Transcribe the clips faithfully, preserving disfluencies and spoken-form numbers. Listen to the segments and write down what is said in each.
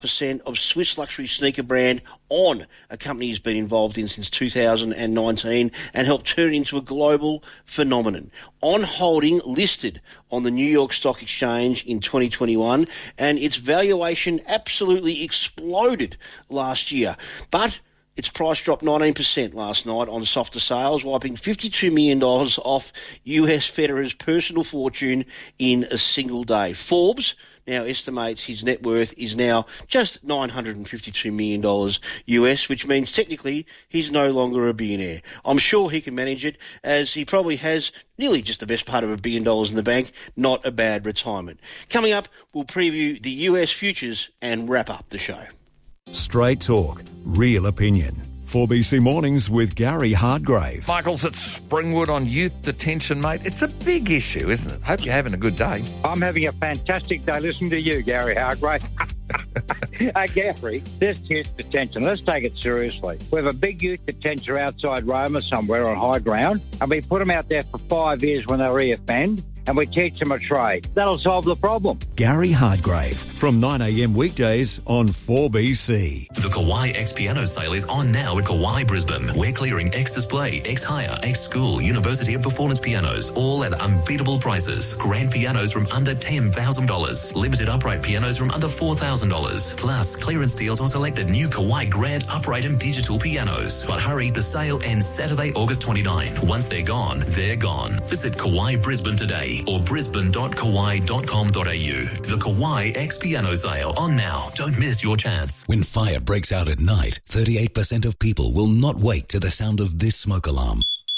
percent of Swiss luxury sneaker brand On, a company he's been involved in since two thousand nineteen and helped turn it into a global phenomenon. On Holding listed on the New York Stock Exchange in twenty twenty-one, and its valuation absolutely exploded last year. But its price dropped nineteen percent last night on softer sales, wiping fifty-two million dollars off U S Federer's personal fortune in a single day. Forbes now estimates his net worth is now just nine hundred fifty-two million dollars U S, which means technically he's no longer a billionaire. I'm sure he can manage it, as he probably has nearly just the best part of a billion dollars in the bank. Not a bad retirement. Coming up, we'll preview the U S futures and wrap up the show. Straight talk, real opinion. four B C Mornings with Gary Hardgrave. Michael's at Springwood on youth detention, mate. It's a big issue, isn't it? Hope you're having a good day. I'm having a fantastic day listening to you, Gary Hardgrave. uh, Gary, this youth detention, let's take it seriously. We have a big youth detention outside Roma somewhere on high ground, and we put them out there for five years when they reoffend, and we teach them a trade. That'll solve the problem. Gary Hardgrave from nine a.m. weekdays on four B C. The Kauai X Piano sale is on now at Kauai Brisbane. We're clearing X Display, X Hire, X School, University of Performance pianos, all at unbeatable prices. Grand pianos from under ten thousand dollars. Limited upright pianos from under four thousand dollars. Plus, clearance deals on selected new Kauai Grand upright and digital pianos. But hurry, the sale ends Saturday, August twenty-ninth. Once they're gone, they're gone. Visit Kauai Brisbane today or brisbane dot kauai dot com dot a u. The Kauai X Piano sale on now. Don't miss your chance. When fire breaks out at night, thirty-eight percent of people will not wake to the sound of this smoke alarm.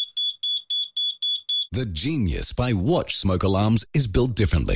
The Genius by Watch smoke alarms is built differently.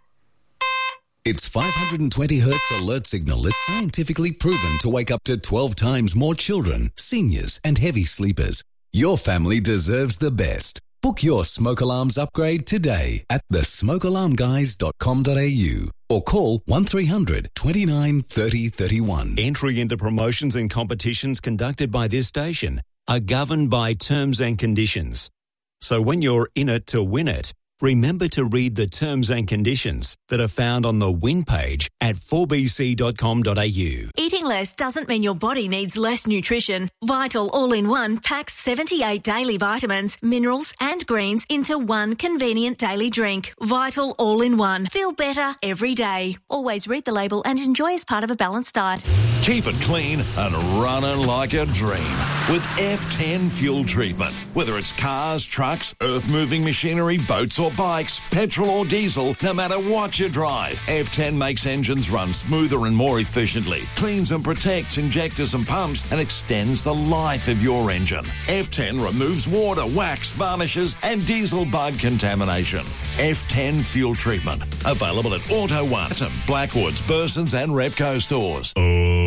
Its five hundred twenty hertz alert signal is scientifically proven to wake up to twelve times more children, seniors, and heavy sleepers. Your family deserves the best. Book your smoke alarms upgrade today at the smoke alarm guys dot com dot a u or call one three hundred twenty-nine thirty thirty-one. Entry into promotions and competitions conducted by this station are governed by terms and conditions. So when you're in it to win it, remember to read the terms and conditions that are found on the win page at four b c dot com dot a u. Eating less doesn't mean your body needs less nutrition. Vital All-in-One packs seventy-eight daily vitamins, minerals and greens into one convenient daily drink. Vital All-in-One. Feel better every day. Always read the label and enjoy as part of a balanced diet. Keep it clean and running like a dream with F ten fuel treatment. Whether it's cars, trucks, earth-moving machinery, boats or bikes, petrol or diesel, no matter what you drive, F ten makes engines run smoother and more efficiently, cleans and protects injectors and pumps, and extends the life of your engine. F ten removes water, wax, varnishes, and diesel bug contamination. F ten fuel treatment. Available at Auto One, Blackwoods, Burson's, and Repco stores. Oh,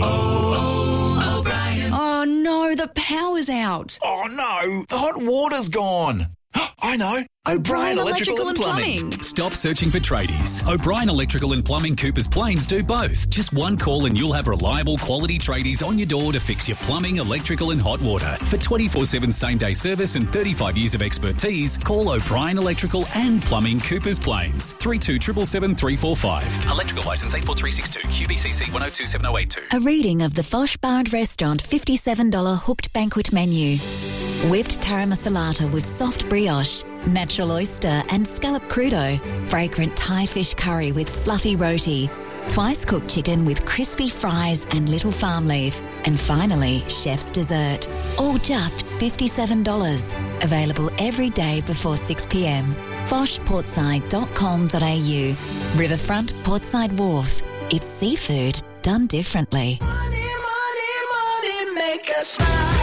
oh, O'Brien. Oh no, the power's out. Oh no, the hot water's gone. I know. O'Brien Electrical, Electrical and Plumbing. Plumbing. Stop searching for tradies. O'Brien Electrical and Plumbing Coopers Plains do both. Just one call and you'll have reliable quality tradies on your door to fix your plumbing, electrical and hot water. For twenty-four seven same-day service and thirty-five years of expertise, call O'Brien Electrical and Plumbing Coopers Plains. three two seven seven three four five. Electrical licence eight four three six two. Q B C C one oh two seven oh eight two. A reading of the Fosh Bar and Restaurant fifty-seven dollars hooked banquet menu. Whipped taramasalata with soft brioche, natural oyster and scallop crudo, fragrant Thai fish curry with fluffy roti, twice cooked chicken with crispy fries and little farm leaf, and finally, chef's dessert. All just fifty-seven dollars. Available every day before six p.m. fosh portside dot com dot a u. Riverfront Portside Wharf. It's seafood done differently. Money, money, money, make us smile.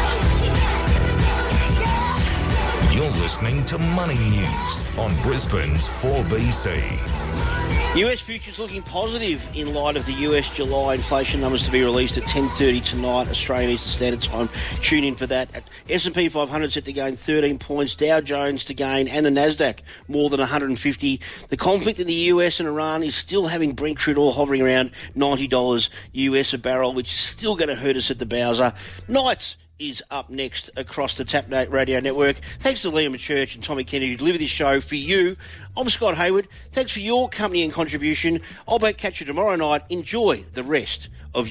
You're listening to Money News on Brisbane's four B C. U S futures looking positive in light of the U S July inflation numbers to be released at ten thirty tonight, Australian Eastern Standard Time. Tune in for that. S and P five hundred set to gain thirteen points, Dow Jones to gain, and the Nasdaq more than one hundred fifty. The conflict in the U S and Iran is still having Brent crude oil hovering around ninety dollars U S a barrel, which is still going to hurt us at the Bowser. Knights is up next across the Tap Radio Network. Thanks to Liam Church and Tommy Kennedy who deliver this show for you. I'm Scott Hayward. Thanks for your company and contribution. I'll back catch you tomorrow night. Enjoy the rest